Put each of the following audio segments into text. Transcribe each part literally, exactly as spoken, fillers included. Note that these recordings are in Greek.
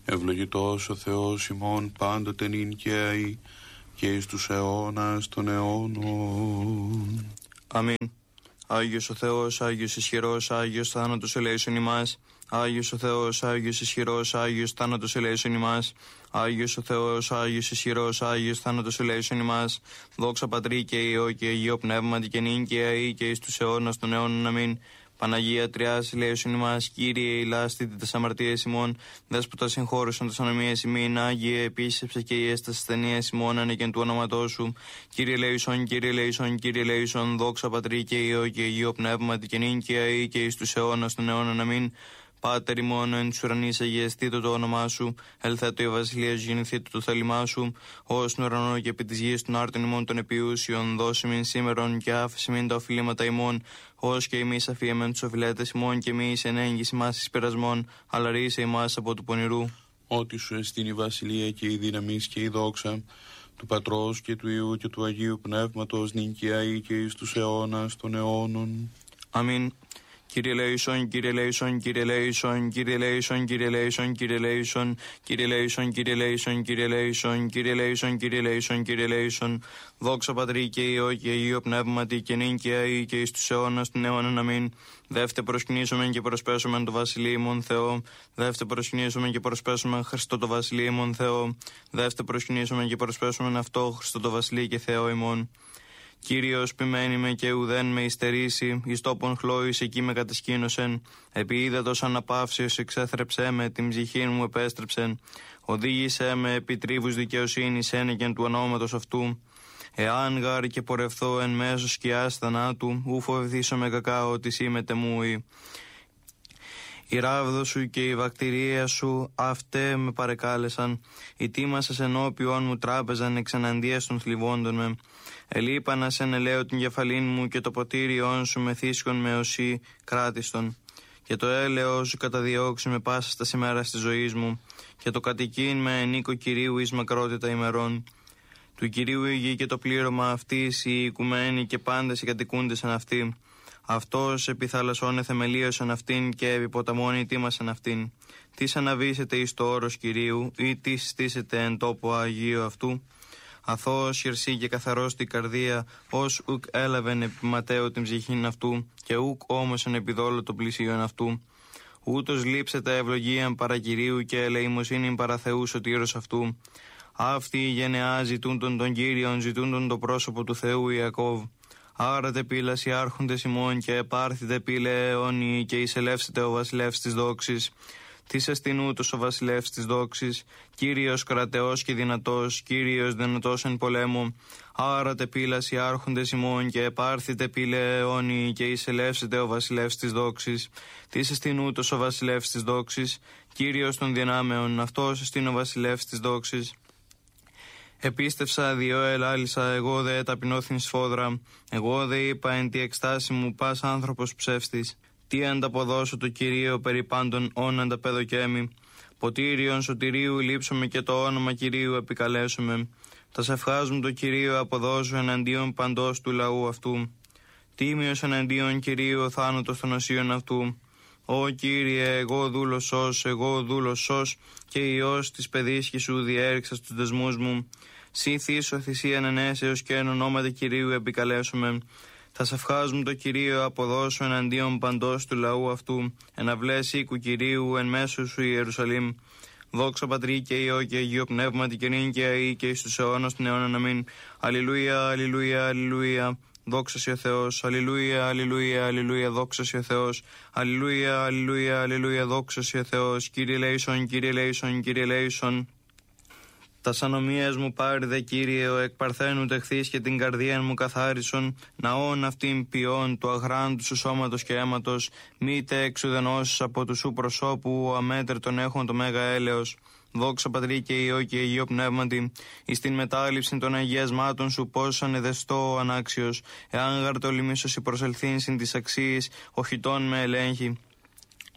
Ευλογητός ο Θεός ημών πάντοτε νυν και αεί και εις τους αιώνας των αιώνων. Αμήν. Άγιος ο Θεός, Άγιος ισχυρός, Άγιος θάνατος ελέησον ημάς. Άγιος ο Θεός, Άγιος ισχυρός, Άγιος θάνατος ελέησον ημάς. Άγιος ο Θεός, Άγιος ισχυρός, Άγιος θάνατος ελέησον ημάς. Δόξα Πατρί και Υιό και Αγίο Πνεύματι και νυν και αεί και εις τους αιώνας των αιώνων. Αμήν. Παναγία Τριάς, ελέησον ημάς. Κύριε, ηλάστητε τας αμαρτίες ημών. Δέσποτα συγχώρησον τας ανομίες ημίν. Άγιε, επίσκεψε και ιές τας ασθενείες ημών, ανεκεν του όνοματός σου. Κύριε ελέησον, Κύριε ελέησον, Κύριε ελέησον. Δόξα Πατρί και Υιό και Αγίο Πνεύματι και νυν και αεί και εις τους αιώνας των αιώνων. Αμήν. Πάτερ ημών εν τους ουρανείς, αγιαστήτω το όνομά σου. Ελθέτω η βασιλεία σου, γεννηθήτω το θέλημά σου. Ως στον ουρανό και επί της γης των άρτων ημών των επιούσιων. Δώσε μην σήμερον και άφησε μην τα οφειλήματα ημών. Ως και εμείς αφίεμεν τους οφειλέτες ημών και εμείς εν έγκυση μας εις πειρασμών. Αλλά ρίσε ημάς από του πονηρού. Ότι σου εστίν η βασιλεία και η δύναμη και η δόξα του Πατρός και του Υιού και του Αγίου Πνεύματος νυν και αεί και εις τους αιώνας των αιώνων. Αμήν. Κύριε ελέησον, Κύριε ελέησον, Κύριε ελέησον, Κύριε ελέησον, Κύριε ελέησον, Κύριε ελέησον, Κύριε ελέησον, Κύριε ελέησον, Κύριε ελέησον, Κύριε ελέησον, Κύριε ελέησον, Κύριε ελέησον. Δόξα Πατρί και Υιό και Αγίο Πνεύματι και νυν και αεί και εις τους αιώνας των αιώνων. Αμήν. Δεύτε προσκυνήσομεν και προσπέσομεν το βασιλείο ημών Θεό. Δεύτε προσκυνήσομεν και προσπέσομεν Χριστό το βασιλείο ημών Θεό. Δεύτε προσκυνήσομεν και προσπέσομεν αυτό Χριστό το βασιλείο και Θεό ημών. Κύριος ποιμένη με και ουδέν με υστερήσει, εις τόπον χλώης εκεί με κατεσκήνωσεν. Επί ύδατος αναπαύσεως εξέθρεψέ με, την ψυχή μου επέστρεψεν. Οδήγησέ με επί τρίβους δικαιοσύνης ένεκεν του ονόματος αυτού. Εάν γάρ και πορευθώ εν μέσω σκιάς θανάτου, ου φοβηθήσω με κακά ότι σήμεται μούι. Η ράβδο σου και η βακτηρία σου αυτέ με παρεκάλεσαν. Οι τίμασες ενώπιον μου τράπεζαν εξ εναντίας των θλιβόντων με. Ελείπανα σε ελαίο την κεφαλήν μου και το ποτήριόν σου με θύσκον με οσί κράτιστον. Και το έλεο σου καταδιώξει με πάσα στα σημέρα της ζωής μου. Και το κατοικήν με ενίκο Κυρίου εις μακρότητα ημερών. Του Κυρίου η γη και το πλήρωμα αυτής, οι οικουμένοι και πάντες οι κατοικούντες εν αυτή. Αυτός επί θαλασσών εθεμελίωσαν αυτήν και επί ποταμών ητήμασαν αυτήν. Τις αναβήσετε εις το όρος Κυρίου ή τις στήσετε εν τόπο Αγίου αυτού. Αθώος χερσί και καθαρός την καρδία, ως ουκ έλαβεν επί ματέου την ψυχήν αυτού και ουκ όμως εν επιδόλο το πλησίον αυτού. Ούτως λείψετε ευλογίαν παρά Κυρίου και ελεημοσύνην παρά Θεού σωτήρος αυτού. Αυτοί οι γενεά ζητούν τον τον Κύριον, ζητούν τον το πρόσωπο του Θεού Ιακώβ. Άρατε πύλας οι άρχοντες ημών και επάρθητε πύλε αιώνιοι και εισελεύσετε ο βασιλεύς της δόξης. Τις εστινούτος ο βασιλεύς της δόξης, Κύριος κρατεός και δυνατός, Κύριος δυνατός εν πολέμου. Άρατε πύλας οι άρχοντες ημών και επάρθητε πύλε αιώνιοι και εισελεύσετε ο βασιλεύς της δόξης. Τις εστινούτος ο βασιλεύς της δόξης, Κύριος των δυνάμεων, αυτός εστίν ο βασιλεύς της δόξης. Επίστευσα διό ελάλησα, εγώ δε ταπεινώθην σφόδρα. Εγώ δε είπα εν τη εκστάση μου πας άνθρωπος ψεύστης. Τι ανταποδώσω το Κυρίο περί πάντων όν ανταπέδοκέμι. Ποτήριον σωτηρίου λείψομαι και το όνομα Κυρίου επικαλέσομαι. Τα σευχάζουν το Κυρίο αποδώσω εναντίον παντός του λαού αυτού. Τίμιος εναντίον Κυρίου ο θάνατος των οσίων αυτού. Ω Κύριε, εγώ δούλος σως, εγώ δούλος σως και Υιός της παιδίσκης σου διέριξα στους δεσμούς μου. Σύ θύσω θυσίαν ενέσεως και εν ονόματι Κυρίου επικαλέσομαι. Θα σευχάζουν το Κυρίο αποδώσω εναντίον παντός του λαού αυτού. Εναυλές οίκου Κυρίου εν μέσω σου Ιερουσαλήμ. Δόξα Πατρί και Υιό και Αγίο Πνεύματι και νυν και αεί και εις τους αιώνας των αιώνων. Αμήν. Αλληλούια, αλληλούια, αλληλούια. Δόξα σοι ο Θεός, αλληλούια, αλληλούια, αλληλούια, δόξα σοι ο Θεός, αλληλούια, αλληλούια, αλληλούια, δόξα σοι ο Θεός, Κύριε ελέησον, Κύριε ελέησον, Κύριε ελέησον. Τας ανομίας μου πάρει Κύριε, ο εκ παρθένου τεχθείς και την καρδία μου καθάρισον, ναών αυτήν ποιών του αγράντου σου σώματος και αίματος, μη τε εξουδενώσεις από του σου προσώπου, ο αμέτρητον έχουν το μέγα έλεος. Δόξα Πατρί και Υιό και Αγίο Πνεύματι, εις την μετάληψη των αγιασμάτων σου πώς ανεδεστώ ο ανάξιος, εάν γαρτολιμήσωση προσελθήν συν της αξίης, οχητών με ελέγχει.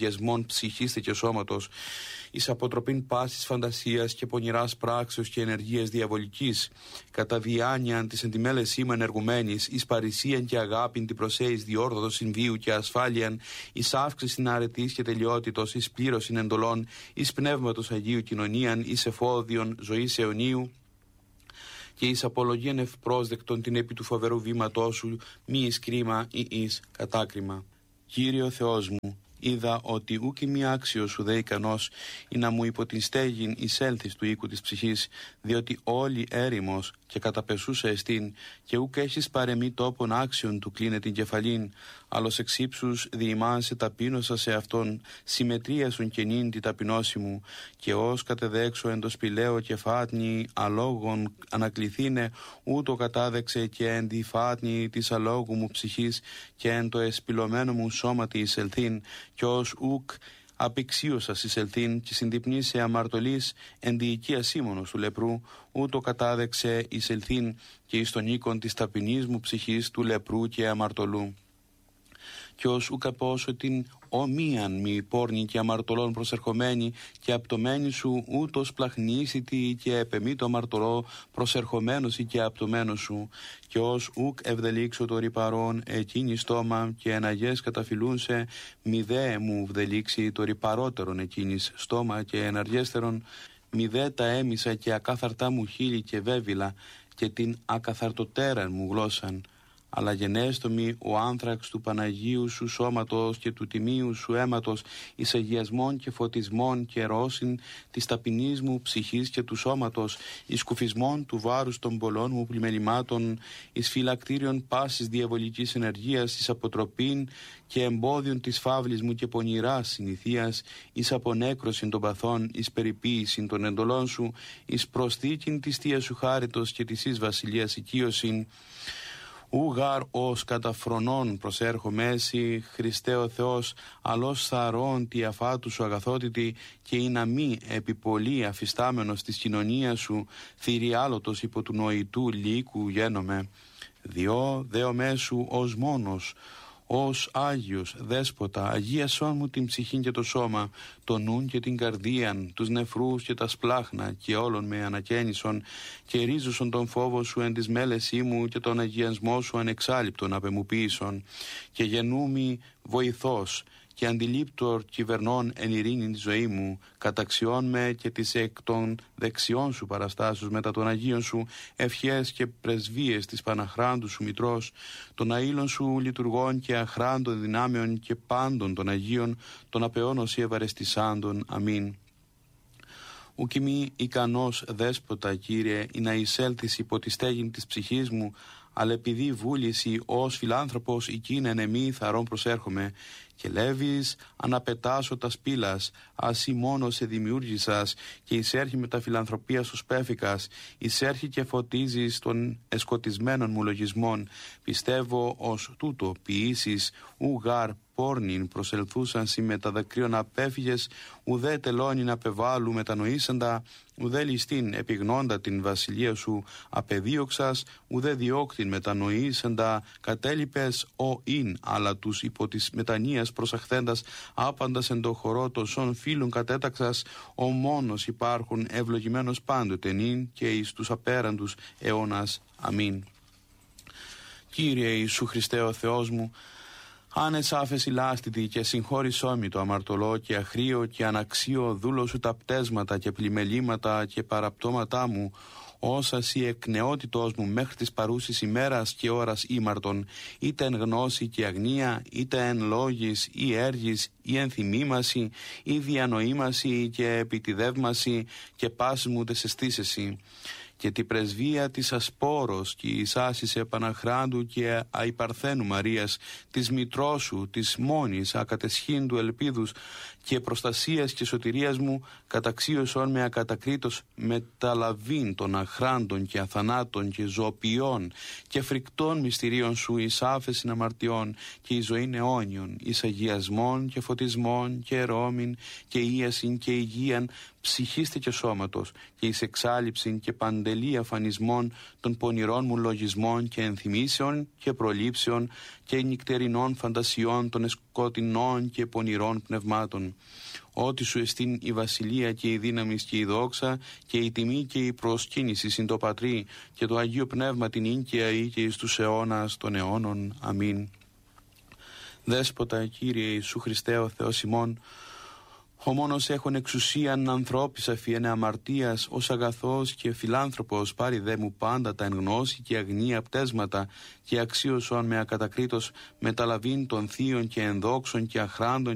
αγιασμών ψυχής και σώματος, εις αποτροπήν πάσης φαντασίας και πονηράς πράξεως και ενεργείας διαβολικής, κατά διάνοιαν της εν τη μέλεσή μου ενεργουμένης, εις παρησίαν και αγάπην την προσέης διόρθωτος συμβίου και ασφάλειαν, εις αύξησιν αρετής και τελειότητος, εις πλήρωσιν εντολών, εις πνεύματος Αγίου κοινωνίαν, εις εφόδιον ζωής αιωνίου, και εις απολογίαν ευπρόσδεκτον την επί του φοβερού βήματός σου, μη εις κρίμα ή εις κατάκριμα. Κύριε ο Θεός μου, είδα ότι ούκ μη άξιο σου δε ικανός ή να μου υπό την στέγην εισέλθεις του οίκου της ψυχής, διότι όλη έρημος και καταπεσούσα εστίν, και ούκ έχεις παρεμή τόπον άξιον του κλείνε την κεφαλήν, άλλος εξ ύψους διημάσαι ταπείνωσα σε αυτόν, συμμετρίασον και νυν τη ταπεινώση μου, και ως κατεδέξω εν το σπηλαίο και φάτνη αλόγων ανακληθήνε, ούτω κατάδεξε και εν τη φάτνη της αλόγου μου ψυχής, και εν το εσπηλωμένο μου σώματι εισελθήν, και ως ουκ απεξίωσας εισελθήν και συντυπνήσε αμαρτωλής εν τη οικία σύμμωνος του λεπρού, ούτω κατάδεξε εισελθήν και εις τον οίκον της ταπεινής μου ψυχής του λεπρού και αμαρτωλού. Και ως ουκ απόσο την ομοίαν μη πόρνη και αμαρτωλών προσερχομένη και απτωμένη σου, ούτως πλαχνίσιτη και επεμή το αμαρτωλό προσερχομένος ή και απτωμένος σου, και ως ουκ ευδελίξω το ρυπαρόν εκείνη στόμα και εναγές καταφυλούνσε, μη δε μου βδελίξει το ρυπαρότερον εκείνης στόμα και εναργέστερον, μη δε τα έμισα και ακάθαρτά μου χείλη και βέβυλα και την ακαθαρτοτέραν μου γλώσσαν, αλλά γενέστομη ο άνθραξ του Παναγίου σου σώματος και του τιμίου σου αίματος, εις αγιασμών και φωτισμών και ρώσιν της ταπεινής μου ψυχής και του σώματος, εις κουφισμών του βάρους των πολλών μου πλημελημάτων, εις φυλακτήριον πάσης διαβολικής ενεργείας, εις αποτροπήν και εμπόδιον της φαύλης μου και πονηράς συνηθίας, εις απονέκρωσιν των παθών, εις περιποίησιν των εντολών σου, εις προσθήκην της θείας σου χάριτος και της εις βασιλείας οικείωσιν. Ου γάρ ως καταφρονών προσέρχο μέση, Χριστέ ο Θεός, αλός θαρών τη αφάτου σου αγαθότητη, και ή να μη επιπολή αφιστάμενος της κοινωνίας σου, θηριάλωτος υπό του νοητού λύκου γένομαι. Διό δέο μέσου ως μόνος, ως Άγιος Δέσποτα, αγίασόν μου την ψυχή και το σώμα, το νουν και την καρδίαν, τους νεφρούς και τα σπλάχνα, και όλων με ανακαίνισον, και ρίζουσον τον φόβο σου εν της μέλεσή μου και τον αγιασμό σου ανεξάλειπτον απεμουποίησον, και γενούμι βοηθός και αντιλήπτορ κυβερνών εν ειρήνη τη ζωή μου, καταξιών με και τις εκ των δεξιών σου παραστάσεως μετά των Αγίων σου, ευχές και πρεσβείες της Παναχράντου σου Μητρός, των αήλων σου λειτουργών και αχράντων δυνάμεων και πάντων των Αγίων, των απεώνος ή ευαρεστησάντων. Αμήν. Ουκ μη ικανός Δέσποτα, Κύριε, ή να εισέλθεις υπό τη στέγην της ψυχής μου, αλλά επειδή βούληση ως φιλάνθρωπος εκείνεν εμή θαρών προσέρχομαι, και λέβεις αναπετάσω τα σπήλας, ασύ μόνο σε δημιούργησας, και εισέρχει με τα φιλανθρωπία σου σπέφικας, εισέρχει και φωτίζεις των εσκοτισμένων μου λογισμών, πιστεύω ως τούτο ποιήσεις, ου γάρ πόρνην προσελθούσαν σοι με τα δακρύων απέφυγες, ουδέ τελώνην απεβάλλου μετανοήσαντα, ουδέ ληστήν επιγνώντα την βασιλεία σου απεδίωξας, ουδέ διώκτην μετανοήσαντα, κατέλειπες ο ειν, αλλά τους υπό της μετανοίας προσαχθέντας άπαντας εν το χορό τοσών φίλων κατέταξας, ο μόνος υπάρχουν ευλογημένος πάντοτε νυν και εις τους απέραντους αιώνας. Αμήν. Κύριε Ιησού Χριστέ ο Θεός μου, άνες άφεση λάστητη και συγχώρησό μη το αμαρτωλό και αχρίο και αναξίο δούλο σου τα πτέσματα και πλημελήματα και παραπτώματά μου, όσα σοι εκ νεότητός μου μέχρι της παρούσης ημέρας και ώρας ήμαρτον, είτε εν γνώση και αγνία, είτε εν λόγης ή έργης ή εν θυμήμαση ή διανοήμαση και επιτιδεύμαση και πάσης μου τες αισθήσεσι. Και τη πρεσβεία της Ασπόρος και η άσης Επαναχράντου και αϊπαρθένου Μαρίας, της Μητρός σου, της μόνης ακατεσχύντου ελπίδους, και προστασίας και σωτηρίας μου καταξίωσον με ακατακρίτως μεταλαβήν των αχράντων και αθανάτων και ζωοποιών και φρικτών μυστηρίων σου εις άφεσιν αμαρτιών και εις ζωήν αιώνιον, εις αγιασμών και φωτισμών και ερώμην και ίασιν και υγείαν ψυχίστε και σώματος και εις εξάλειψην και παντελή αφανισμών των πονηρών μου λογισμών και ενθυμίσεων και προλήψεων και νυκτερινών φαντασιών των σκοτεινών και πονηρών πνευμάτων. Ότι σου εστίν η βασιλεία και η δύναμη και η δόξα και η τιμή και η προσκύνηση συν το Πατρί και το Αγίο Πνεύμα την ίγκαια ή και εις τους αιώνας των αιώνων. Αμήν. Δέσποτα, Κύριε Ιησού Χριστέ ο Θεός ημών, ο μόνος έχων εξουσίαν ανθρώπης αφιένε αμαρτίας, ως αγαθός και φιλάνθρωπος πάρει δε μου πάντα τα εν γνώση και αγνία πτέσματα και αξίωσον με ακατακρίτως μεταλαβήν των θείων και ενδόξων και αχράντων